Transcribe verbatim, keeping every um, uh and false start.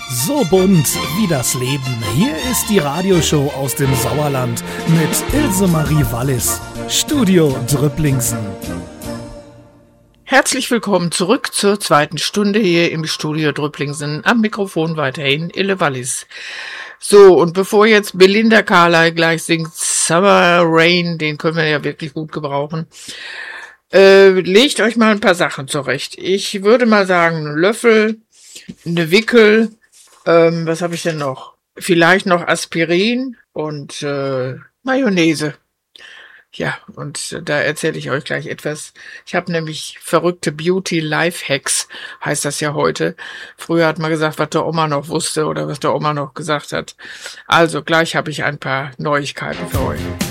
So bunt wie das Leben. Hier ist die Radioshow aus dem Sauerland mit Ilse Marie Wallis. Studio Drüpplingsen. Herzlich willkommen zurück zur zweiten Stunde hier im Studio Drüpplingsen. Am Mikrofon weiterhin Ille Wallis. So, und bevor jetzt Belinda Carlisle gleich singt Summer Rain, den können wir ja wirklich gut gebrauchen, äh, legt euch mal ein paar Sachen zurecht. Ich würde mal sagen, einen Löffel, eine Wickel, ähm, was habe ich denn noch? Vielleicht noch Aspirin und äh, Mayonnaise. Ja, und da erzähle ich euch gleich etwas. Ich habe nämlich verrückte Beauty-Life-Hacks, heißt das ja heute. Früher hat man gesagt, was der Oma noch wusste oder was der Oma noch gesagt hat. Also gleich habe ich ein paar Neuigkeiten für euch.